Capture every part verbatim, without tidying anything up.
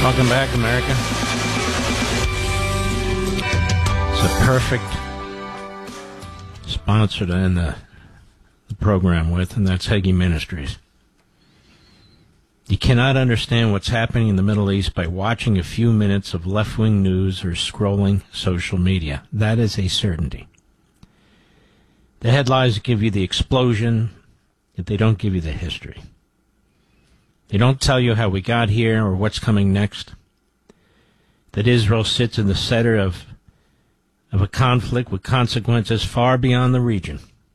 Welcome back, America. It's a perfect sponsor to end the, the program with, and that's Hagee Ministries. You cannot understand what's happening in the Middle East by watching a few minutes of left-wing news or scrolling social media. That is a certainty. The headlines give you the explosion, yet they don't give you the history. They don't tell you how we got here or what's coming next. That Israel sits in the center of, of a conflict with consequences far beyond the region.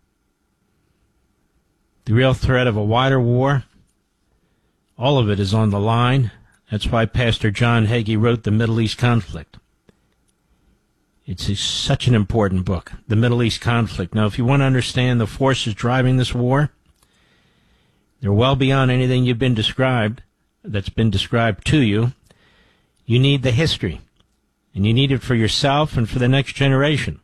The real threat of a wider war, all of it is on the line. That's why Pastor John Hagee wrote The Middle East Conflict. It's a, such an important book, The Middle East Conflict. Now, if you want to understand the forces driving this war, they're well beyond anything you've been described, that's been described to you. You need the history, and you need it for yourself and for the next generation.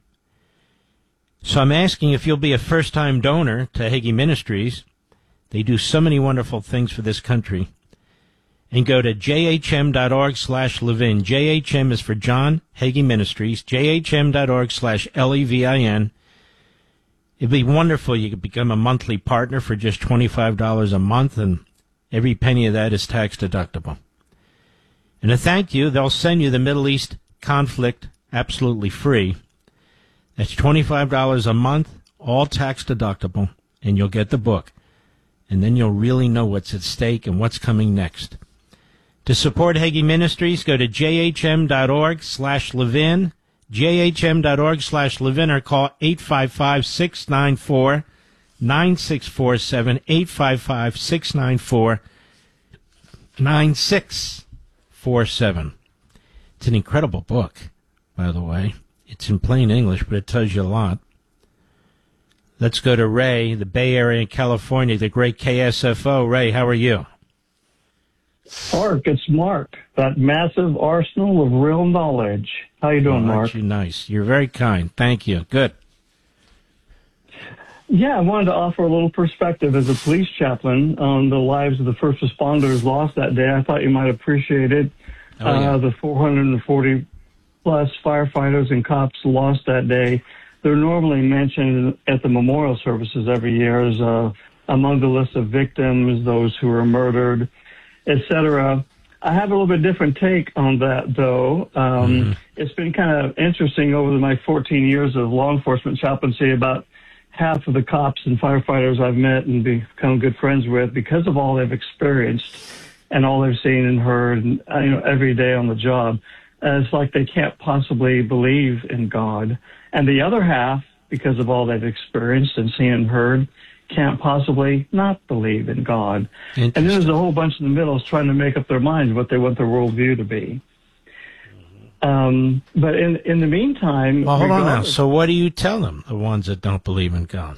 So I'm asking if you'll be a first-time donor to Hagee Ministries. They do so many wonderful things for this country. And go to jhm.org slash Levin. J H M is for John Hagee Ministries, jhm.org slash L E V I N. It'd be wonderful. You could become a monthly partner for just twenty-five dollars a month, and every penny of that is tax deductible. And to thank you, they'll send you the Middle East Conflict absolutely free. That's twenty-five dollars a month, all tax deductible, and you'll get the book. And then you'll really know what's at stake and what's coming next. To support Hagee Ministries, go to jhm.org slash Levin. jhm.org slash Levin, or call eight five five, six nine four, nine six four seven, eight five five, six nine four, nine six four seven. It's an incredible book, by the way. It's in plain English, but it tells you a lot. Let's go to Ray, the Bay Area in California, the great K S F O. Ray, how are you? Mark, it's Mark, that massive arsenal of real knowledge. How you doing, oh, Mark? Aren't you nice? You're very kind. Thank you. Good. Yeah, I wanted to offer a little perspective as a police chaplain on the lives of the first responders lost that day. I thought you might appreciate it. Oh, yeah. uh, the four hundred forty plus firefighters and cops lost that day. They're normally mentioned at the memorial services every year as uh, among the list of victims, those who were murdered, et cetera. I have a little bit different take on that, though. Um, mm-hmm. It's been kind of interesting over my fourteen years of law enforcement chaplaincy. About half of the cops and firefighters I've met and become good friends with, because of all they've experienced and all they've seen and heard, and, you know, every day on the job, uh, it's like they can't possibly believe in God. And the other half, because of all they've experienced and seen and heard, can't possibly not believe in God. And then there's a whole bunch in the middle trying to make up their minds what they want their worldview to be. Um, but in in the meantime... Well, hold on now. So what do you tell them, the ones that don't believe in God?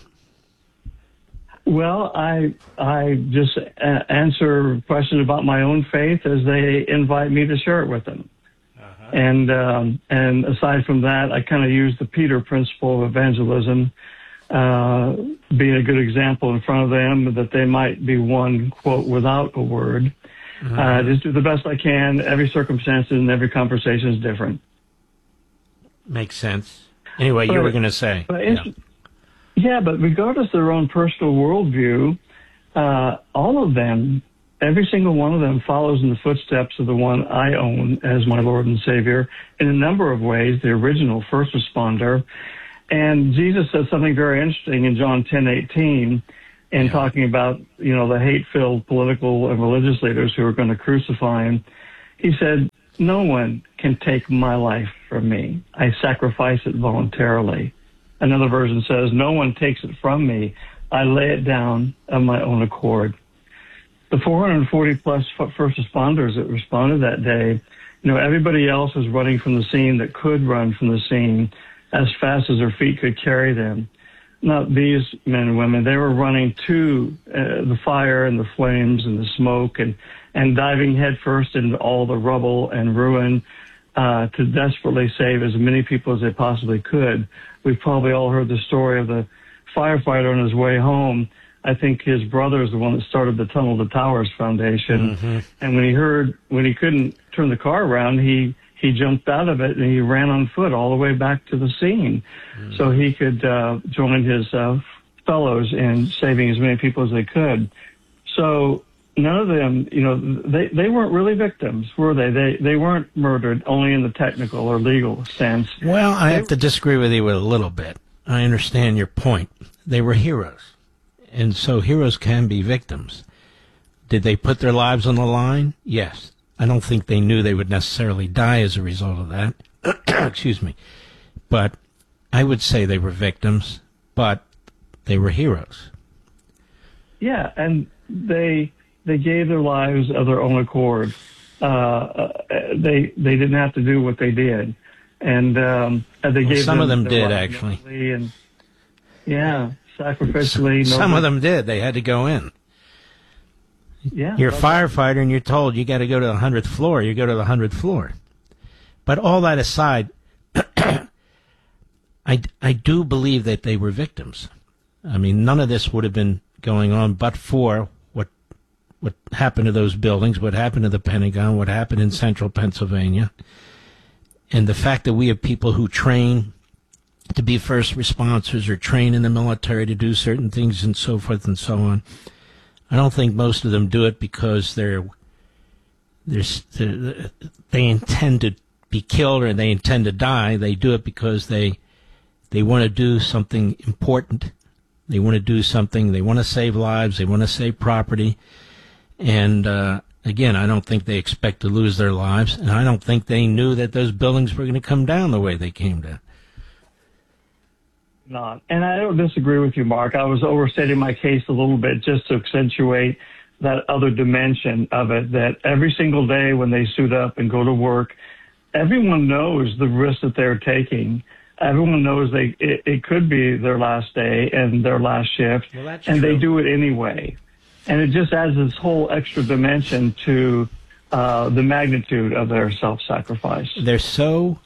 Well, I I just uh, answer questions about my own faith as they invite me to share it with them. Uh-huh. And, um, and aside from that, I kind of use the Peter principle of evangelism, uh, being a good example in front of them, that they might be one, quote, without a word. Mm-hmm. Uh, just do the best I can. Every circumstance and every conversation is different. Makes sense. Anyway, but, you were going to say. But yeah. yeah, but regardless of their own personal worldview, uh, all of them, every single one of them follows in the footsteps of the one I own as my Lord and Savior in a number of ways, the original first responder. And Jesus says something very interesting in John ten eighteen, and yeah. talking about, you know, the hate-filled political and religious leaders who are going to crucify him. He said, no one can take my life from me. I sacrifice it voluntarily. Another version says, no one takes it from me. I lay it down of my own accord. The four hundred forty plus first responders that responded that day, you know, everybody else was running from the scene that could run from the scene as fast as their feet could carry them. Not these men and women. They were running to uh, the fire and the flames and the smoke and, and diving headfirst into all the rubble and ruin uh, to desperately save as many people as they possibly could. We've probably all heard the story of the firefighter on his way home I think his brother is the one that started the Tunnel to Towers Foundation. Mm-hmm. And when he heard, when he couldn't turn the car around, he, he jumped out of it and he ran on foot all the way back to the scene mm-hmm. so he could uh, join his uh, fellows in saving as many people as they could. So none of them, you know, they, they weren't really victims, were they? They they weren't murdered only in the technical or legal sense. Well, I they, have to disagree with you a little bit. I understand your point. They were heroes. And so heroes can be victims. Did they put their lives on the line? Yes. I don't think they knew they would necessarily die as a result of that. Excuse me. But I would say they were victims, but they were heroes. Yeah, and they they gave their lives of their own accord. Uh, they they didn't have to do what they did, and um, they well, gave some them of them their did lives actually. And yeah, sacrificially. Some no, of them did. They had to go in. Yeah, you're a firefighter, and you're told you got to go to the hundredth floor. You go to the hundredth floor. But all that aside, I I do believe that they were victims. I mean, none of this would have been going on but for what what happened to those buildings, what happened to the Pentagon, what happened in central Pennsylvania, and the fact that we have people who train to be first responders or train in the military to do certain things and so forth and so on. I don't think most of them do it because they're, they're, they're they intend to be killed or they intend to die. They do it because they they want to do something important. They want to do something. They want to save lives. They want to save property. And uh, again, I don't think they expect to lose their lives, and I don't think they knew that those buildings were going to come down the way they came down. Not. And I don't disagree with you, Mark. I was overstating my case a little bit just to accentuate that other dimension of it, that every single day when they suit up and go to work, everyone knows the risk that they're taking. Everyone knows they it, it could be their last day and their last shift, well, that's and true. They do it anyway. And it just adds this whole extra dimension to uh, the magnitude of their self-sacrifice. They're so...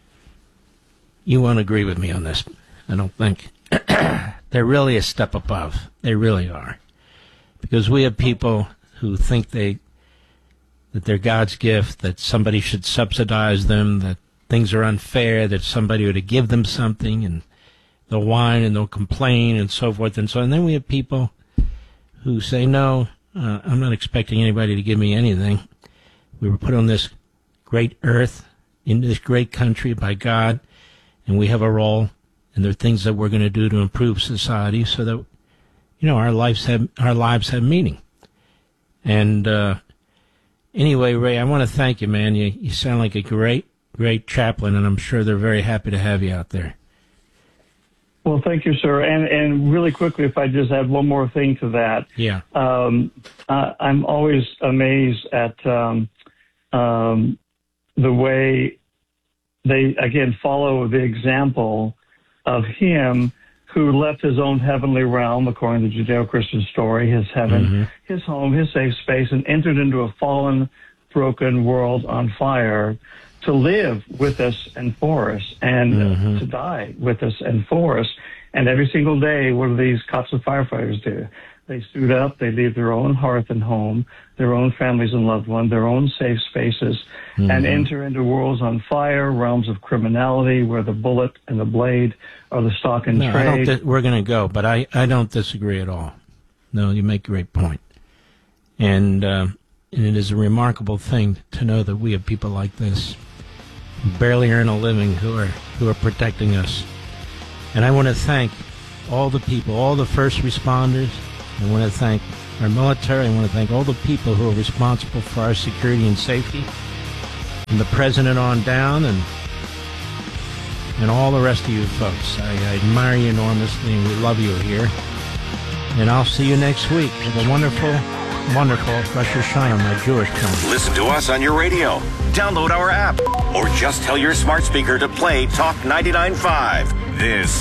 You won't agree with me on this, I don't think. They're really a step above. They really are. Because we have people who think they that they're God's gift, that somebody should subsidize them, that things are unfair, that somebody ought to give them something, and they'll whine and they'll complain and so forth and so on. And then we have people who say, no, uh, I'm not expecting anybody to give me anything. We were put on this great earth, in this great country by God, and we have a role, and there are things that we're going to do to improve society so that, you know, our lives have, our lives have meaning. And uh, anyway, Ray, I want to thank you, man. You, you sound like a great, great chaplain, and I'm sure they're very happy to have you out there. Well, thank you, sir. And and really quickly, if I just add one more thing to that. Yeah. Um, I, I'm always amazed at um, um, the way they, again, follow the example of him who left his own heavenly realm, according to the Judeo-Christian story, his heaven, mm-hmm. his home, his safe space, and entered into a fallen, broken world on fire to live with us and for us, and mm-hmm. to die with us and for us. And every single day, what do these cops and firefighters do? They suit up, they leave their own hearth and home, their own families and loved ones, their own safe spaces, mm-hmm. and enter into worlds on fire, realms of criminality where the bullet and the blade are the stock and no, trade. I don't th- we're going to go, but I, I don't disagree at all. No, you make a great point. And, uh, and it is a remarkable thing to know that we have people like this who barely earn a living who are who are protecting us. And I want to thank all the people, all the first responders. I want to thank our military. I want to thank all the people who are responsible for our security and safety, and the president on down, and and all the rest of you folks. I, I admire you enormously, and we love you here. And I'll see you next week. Have a wonderful, wonderful Rosh Hashanah, my Jewish friends. Listen to us on your radio. Download our app. Or just tell your smart speaker to play Talk ninety-nine point five. This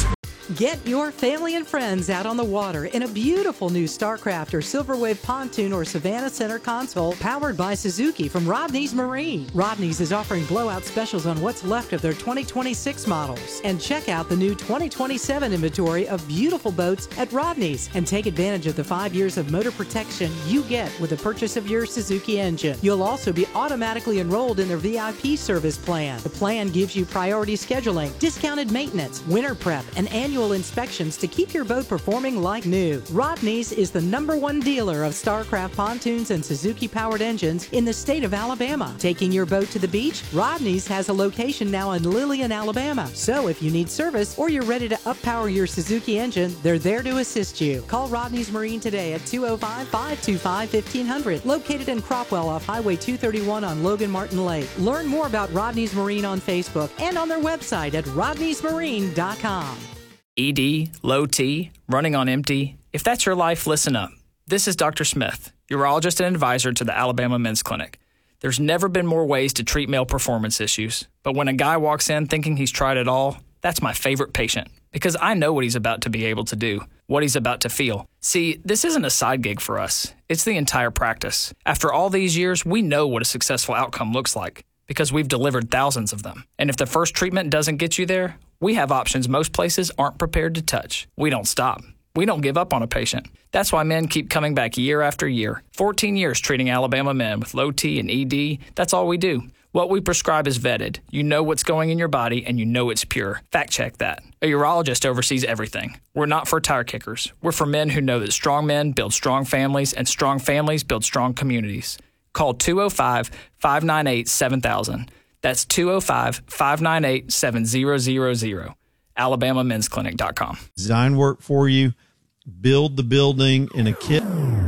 Get your family and friends out on the water in a beautiful new StarCraft or Silverwave pontoon or Savannah Center console powered by Suzuki from Rodney's Marine. Rodney's is offering blowout specials on what's left of their twenty twenty-six models. And check out the new twenty twenty-seven inventory of beautiful boats at Rodney's and take advantage of the five years of motor protection you get with the purchase of your Suzuki engine. You'll also be automatically enrolled in their V I P service plan. The plan gives you priority scheduling, discounted maintenance, winter prep, and annual inspections to keep your boat performing like new. Rodney's is the number one dealer of StarCraft pontoons and Suzuki-powered engines in the state of Alabama. Taking your boat to the beach? Rodney's has a location now in Lillian, Alabama. So if you need service or you're ready to up-power your Suzuki engine, they're there to assist you. Call Rodney's Marine today at two oh five, five two five, fifteen hundred, located in Cropwell off Highway two thirty-one on Logan Martin Lake. Learn more about Rodney's Marine on Facebook and on their website at rodneys marine dot com. E D, low T, running on empty. If that's your life, listen up. This is Doctor Smith, urologist and advisor to the Alabama Men's Clinic. There's never been more ways to treat male performance issues, but when a guy walks in thinking he's tried it all, that's my favorite patient, because I know what he's about to be able to do, what he's about to feel. See, this isn't a side gig for us. It's the entire practice. After all these years, we know what a successful outcome looks like, because we've delivered thousands of them. And if the first treatment doesn't get you there, we have options most places aren't prepared to touch. We don't stop. We don't give up on a patient. That's why men keep coming back year after year. fourteen years treating Alabama men with low T and E D. That's all we do. What we prescribe is vetted. You know what's going in your body, and you know it's pure. Fact check that. A urologist oversees everything. We're not for tire kickers. We're for men who know that strong men build strong families, and strong families build strong communities. Call two oh five, five nine eight, seven thousand. That's two oh five, five nine eight, seven thousand. alabama men's clinic dot com. Design work for you. Build the building in a kit.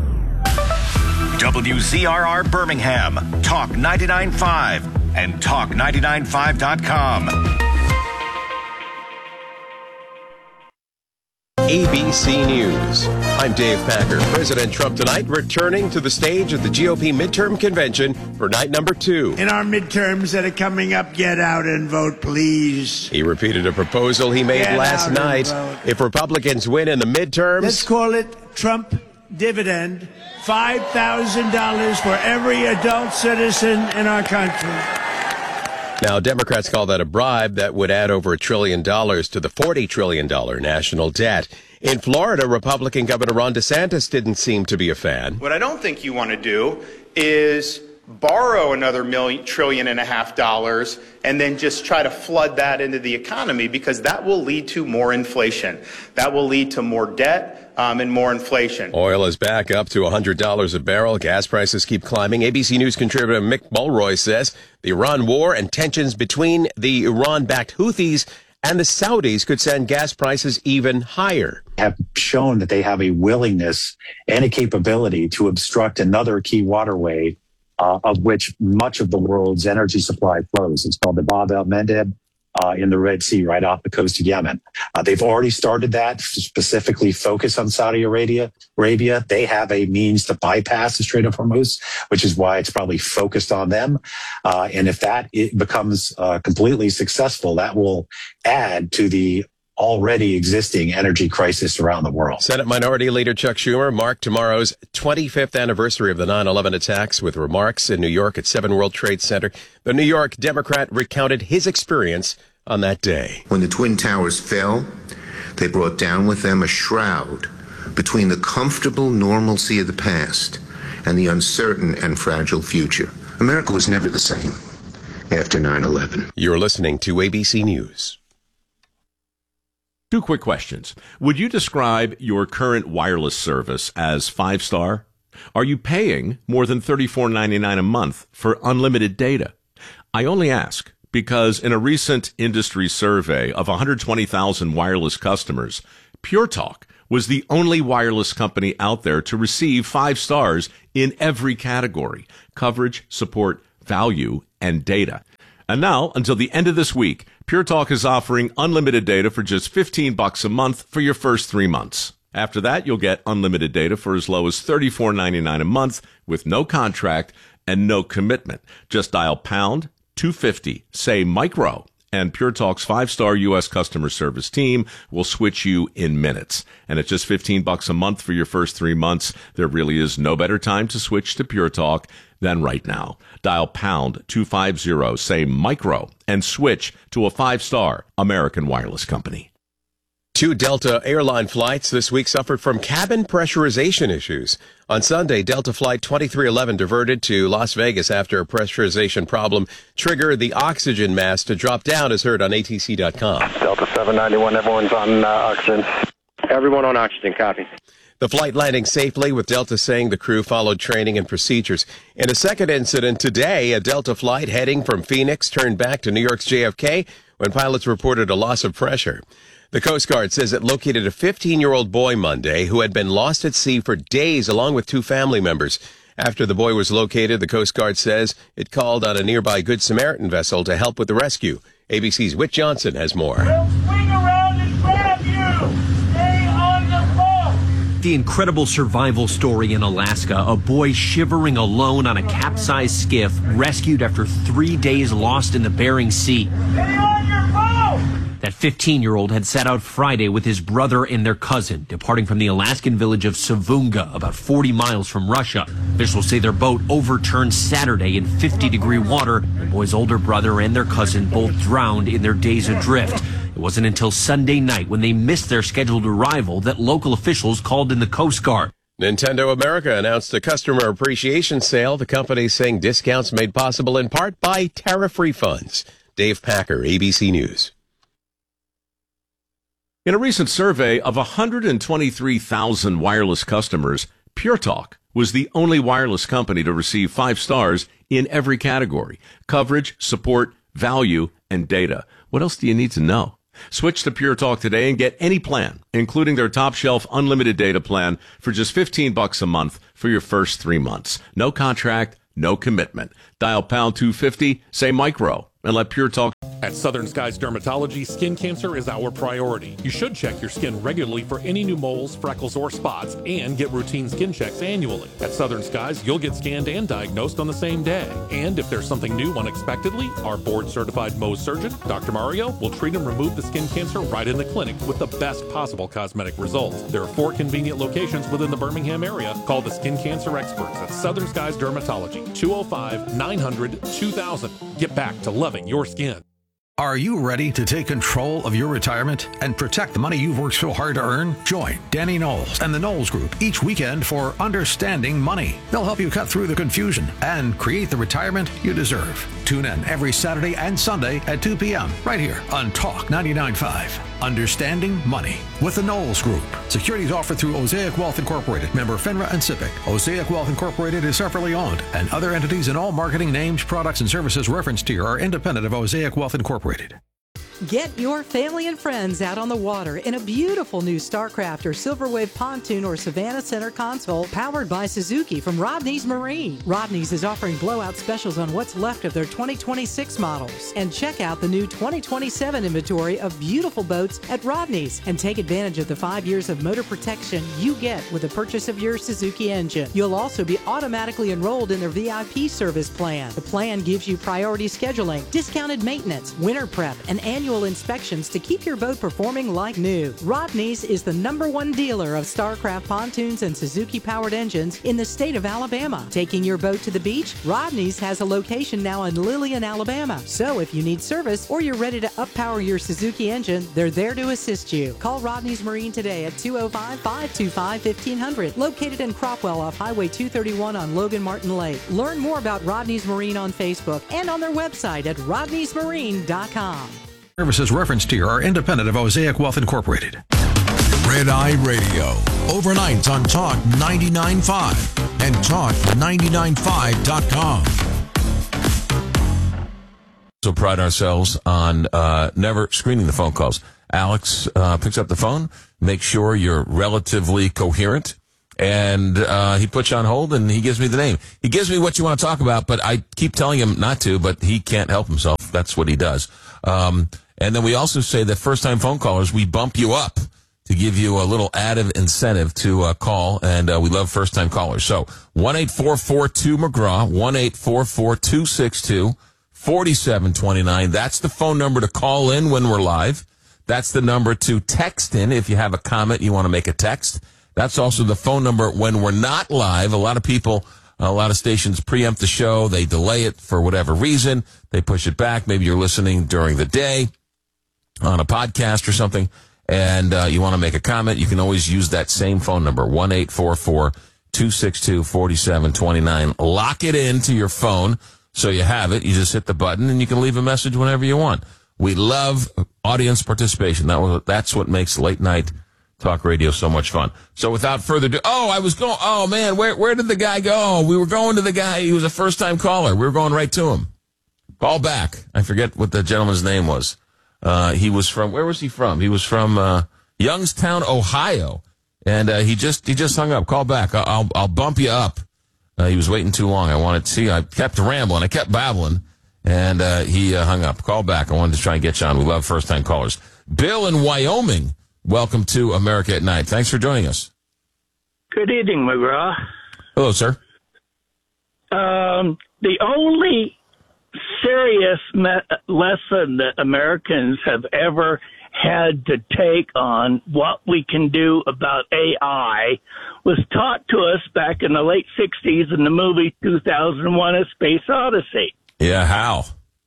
W Z R R Birmingham, Talk ninety-nine point five, and talk ninety-nine point five dot com. A B C News. I'm Dave Packer. President Trump tonight returning to the stage of the G O P midterm convention for night number two. In our midterms that are coming up, get out and vote, please. He repeated a proposal he made Get last night. If Republicans win in the midterms, let's call it Trump dividend. five thousand dollars for every adult citizen in our country. Now, Democrats call that a bribe that would add over a trillion dollars to the forty trillion dollars national debt. In Florida, Republican Governor Ron DeSantis didn't seem to be a fan. What I don't think you want to do is borrow another million, trillion and a half dollars and then just try to flood that into the economy, because that will lead to more inflation. That will lead to more debt um, and more inflation. Oil is back up to one hundred dollars a barrel. Gas prices keep climbing. A B C News contributor Mick Mulroy says the Iran war and tensions between the Iran-backed Houthis and the Saudis could send gas prices even higher. Have shown that they have a willingness and a capability to obstruct another key waterway Uh, of which much of the world's energy supply flows. It's called the Bab el-Mandeb uh, in the Red Sea, right off the coast of Yemen. Uh, they've already started that, specifically focus on Saudi Arabia. Arabia. They have a means to bypass the Strait of Hormuz, which is why it's probably focused on them. Uh, and if that it becomes uh, completely successful, that will add to the already existing energy crisis around the world. Senate Minority Leader Chuck Schumer marked tomorrow's twenty-fifth anniversary of the nine eleven attacks with remarks in New York at Seven World Trade Center. The New York Democrat recounted his experience on that day. When the Twin Towers fell, they brought down with them a shroud between the comfortable normalcy of the past and the uncertain and fragile future. America was never the same after nine eleven. You're listening to A B C News. Two quick questions. Would you describe your current wireless service as five-star? Are you paying more than thirty-four ninety-nine a month for unlimited data? I only ask because in a recent industry survey of one hundred twenty thousand wireless customers, Pure Talk was the only wireless company out there to receive five stars in every category: coverage, support, value, and data. And now, until the end of this week, Pure Talk is offering unlimited data for just fifteen bucks a month for your first three months. After that, you'll get unlimited data for as low as thirty-four ninety-nine a month with no contract and no commitment. Just dial pound two fifty, say micro, and Pure Talk's five-star U S customer service team will switch you in minutes. And at just fifteen bucks a month for your first three months, there really is no better time to switch to Pure Talk than right now. Dial pound two fifty, say micro, and switch to a five-star American Wireless company. Two Delta airline flights this week suffered from cabin pressurization issues. On Sunday, Delta Flight twenty-three eleven diverted to Las Vegas after a pressurization problem triggered the oxygen mask to drop down, as heard on A T C dot com. Delta seven ninety-one, everyone's on uh, oxygen. Everyone on oxygen, copy. The flight landing safely, with Delta saying the crew followed training and procedures. In a second incident today, a Delta flight heading from Phoenix turned back to New York's J F K when pilots reported a loss of pressure. The Coast Guard says it located a fifteen-year-old boy Monday who had been lost at sea for days along with two family members. After the boy was located, the Coast Guard says it called on a nearby Good Samaritan vessel to help with the rescue. A B C's Whit Johnson has more. We'll swing around and grab you. Stay on the boat. The incredible survival story in Alaska, a boy shivering alone on a capsized skiff, rescued after three days lost in the Bering Sea. Stay on your boat. That fifteen-year-old had set out Friday with his brother and their cousin, departing from the Alaskan village of Savunga, about forty miles from Russia. Officials say their boat overturned Saturday in fifty-degree water. The boy's older brother and their cousin both drowned in their days adrift. It wasn't until Sunday night, when they missed their scheduled arrival, that local officials called in the Coast Guard. Nintendo America announced a customer appreciation sale. The company saying discounts made possible in part by tariff refunds. Dave Packer, A B C News. In a recent survey of one hundred twenty-three thousand wireless customers, Pure Talk was the only wireless company to receive five stars in every category: coverage, support, value, and data. What else do you need to know? Switch to Pure Talk today and get any plan, including their top shelf unlimited data plan, for just fifteen bucks a month for your first three months. No contract, no commitment. Dial pound two fifty, say micro, and let Pure Talk. At Southern Skies Dermatology, skin cancer is our priority. You should check your skin regularly for any new moles, freckles, or spots, and get routine skin checks annually. At Southern Skies, you'll get scanned and diagnosed on the same day. And if there's something new unexpectedly, our board-certified Mohs surgeon, Doctor Mario, will treat and remove the skin cancer right in the clinic with the best possible cosmetic results. There are four convenient locations within the Birmingham area. Call the skin cancer experts at Southern Skies Dermatology, two oh five, nine hundred, two thousand. Get back to loving your skin. Are you ready to take control of your retirement and protect the money you've worked so hard to earn? Join Danny Knowles and the Knowles Group each weekend for Understanding Money. They'll help you cut through the confusion and create the retirement you deserve. Tune in every Saturday and Sunday at two p.m. right here on Talk ninety-nine point five. Understanding Money with the Knowles Group. Securities offered through Osaic Wealth Incorporated, member FINRA and SIPC. Osaic Wealth Incorporated is separately owned, and other entities and all marketing names, products, and services referenced here are independent of Osaic Wealth Incorporated. Get your family and friends out on the water in a beautiful new Starcraft or Silverwave pontoon or Savannah Center console powered by Suzuki from Rodney's Marine. Rodney's is offering blowout specials on what's left of their twenty twenty-six models. And check out the new twenty twenty-seven inventory of beautiful boats at Rodney's and take advantage of the five years of motor protection you get with the purchase of your Suzuki engine. You'll also be automatically enrolled in their V I P service plan. The plan gives you priority scheduling, discounted maintenance, winter prep, and annual inspections to keep your boat performing like new. Rodney's is the number one dealer of Starcraft pontoons and Suzuki-powered engines in the state of Alabama. Taking your boat to the beach? Rodney's has a location now in Lillian, Alabama. So if you need service or you're ready to up-power your Suzuki engine, they're there to assist you. Call Rodney's Marine today at two oh five, five two five, fifteen hundred, located in Cropwell off Highway two thirty-one on Logan Martin Lake. Learn more about Rodney's Marine on Facebook and on their website at rodneys marine dot com. Services referenced here are independent of Osaic Wealth Incorporated. Red Eye Radio, overnight on Talk ninety-nine point five and talk ninety-nine five dot com. So pride ourselves on uh, never screening the phone calls. Alex uh, picks up the phone, makes sure you're relatively coherent, and uh, he puts you on hold, and he gives me the name. He gives me what you want to talk about, but I keep telling him not to, but he can't help himself. That's what he does. Um, and then we also say that first-time phone callers, we bump you up to give you a little added incentive to uh, call, and uh, we love first-time callers. So one eight four four two McGraw, one eight four four two six two forty-seven twenty-nine. That's the phone number to call in when we're live. That's the number to text in if you have a comment, you want to make a text. That's also the phone number when we're not live. A lot of people, a lot of stations preempt the show. They delay it for whatever reason. They push it back. Maybe you're listening during the day on a podcast or something, and uh, you want to make a comment. You can always use that same phone number, one eight four four, two six two, four seven two nine. Lock it into your phone so you have it. You just hit the button, and you can leave a message whenever you want. We love audience participation. That was, that's what makes late night talk radio so much fun. So without further ado, oh, I was going, oh man, where, where did the guy go? We were going to the guy. He was a first time caller. We were going right to him. Call back. I forget what the gentleman's name was. Uh, he was from, where was he from? He was from, uh, Youngstown, Ohio. And, uh, he just, he just hung up. Call back. I'll, I'll, I'll bump you up. Uh, he was waiting too long. I wanted to see, I kept rambling. I kept babbling. And, uh, he uh, hung up. Call back. I wanted to try and get you on. We love first time callers. Bill in Wyoming. Welcome to America at Night. Thanks for joining us. Good evening, McGraw. Hello, sir. Um, the only serious me- lesson that Americans have ever had to take on what we can do about A I was taught to us back in the late sixties in the movie two thousand one: A Space Odyssey. Yeah, how?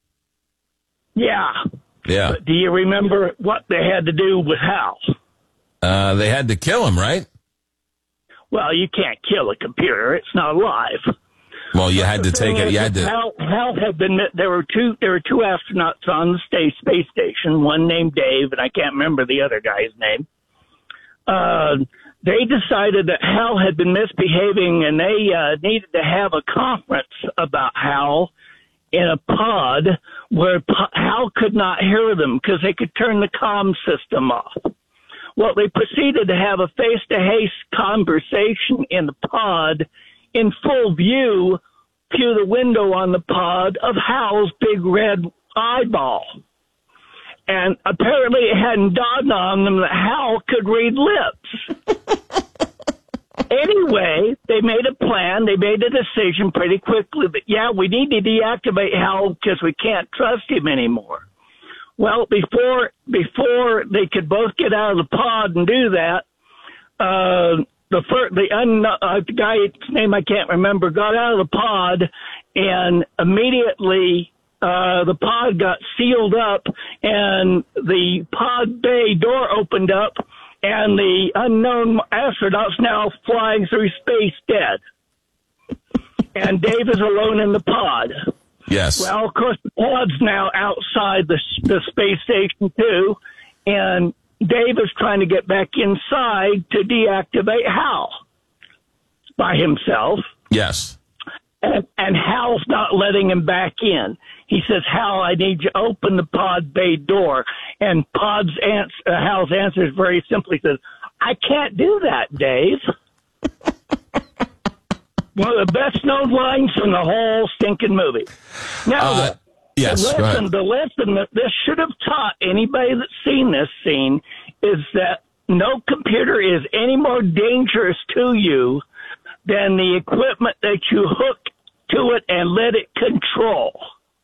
Yeah. Yeah. But do you remember what they had to do with Hal? Uh, they had to kill him, right? Well, you can't kill a computer. It's not alive. Well, you had to take it. You had to. Hal, Hal had been. There were two. There were two astronauts on the space space station. One named Dave, and I can't remember the other guy's name. Uh, they decided that Hal had been misbehaving, and they uh, needed to have a conference about Hal in a pod where Hal could not hear them because they could turn the comm system off. Well, they proceeded to have a face-to-face conversation in the pod in full view through the window on the pod of Hal's big red eyeball. And apparently it hadn't dawned on them that Hal could read lips. Anyway, they made a plan. They made a decision pretty quickly that, yeah, we need to deactivate Hal because we can't trust him anymore. Well, before before they could both get out of the pod and do that, uh, the first, the, un, uh, the guy's name I can't remember got out of the pod, and immediately uh, the pod got sealed up, and the pod bay door opened up, and the unknown astronaut's now flying through space dead. And Dave is alone in the pod. Yes. Well, of course, the pod's now outside the, the space station, too, and Dave is trying to get back inside to deactivate Hal by himself. Yes. And, and Hal's not letting him back in. He says, Hal, I need you to open the pod bay door. And Pod's answer, uh, Hal's answer is very simply says, I can't do that, Dave. One of the best known lines from the whole stinking movie. Now, Uh, the, yes, the go lesson, ahead. the lesson that this should have taught anybody that's seen this scene is that no computer is any more dangerous to you than the equipment that you hook to it and let it control.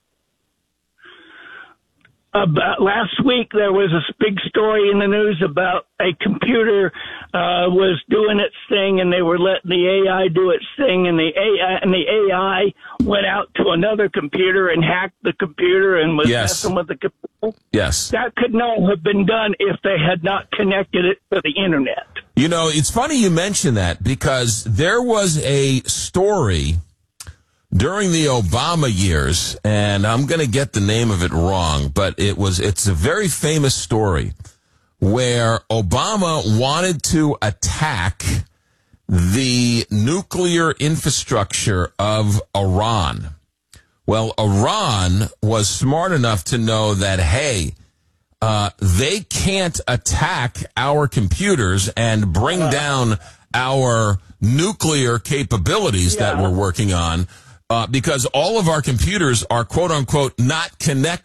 About last week, there was a big story in the news about a computer uh, was doing its thing, and they were letting the A I do its thing, and the A I and the A I went out to another computer and hacked the computer and was Yes. messing with the computer. Yes. That could not have been done if they had not connected it to the internet. You know, it's funny you mention that because there was a story during the Obama years, and I'm going to get the name of it wrong, but it was, it's a very famous story where Obama wanted to attack the nuclear infrastructure of Iran. Well, Iran was smart enough to know that, hey, uh, they can't attack our computers and bring down our nuclear capabilities that we're working on. Uh, because all of our computers are, quote unquote, not connected